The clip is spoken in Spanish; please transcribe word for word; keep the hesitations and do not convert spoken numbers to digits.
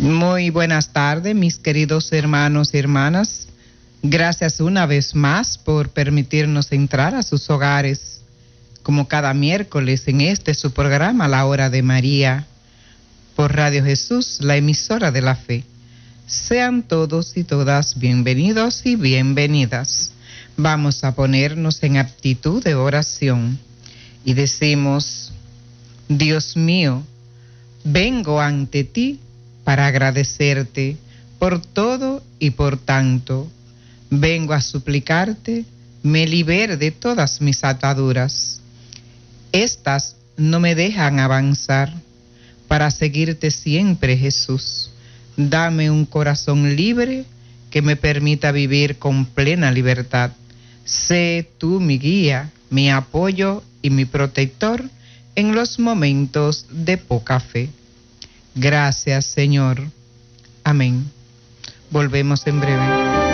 Muy buenas tardes, mis queridos hermanos y hermanas. Gracias una vez más por permitirnos entrar a sus hogares, como cada miércoles en este su programa, La Hora de María, por Radio Jesús, la emisora de la fe. Sean todos y todas bienvenidos y bienvenidas. Vamos a ponernos en actitud de oración y decimos: Dios mío, vengo ante ti para agradecerte por todo y por tanto. Vengo a suplicarte, me libere de todas mis ataduras. Estas no me dejan avanzar para seguirte siempre, Jesús. Dame un corazón libre que me permita vivir con plena libertad. Sé tú mi guía, mi apoyo y mi protector en los momentos de poca fe. Gracias, Señor. Amén. Volvemos en breve.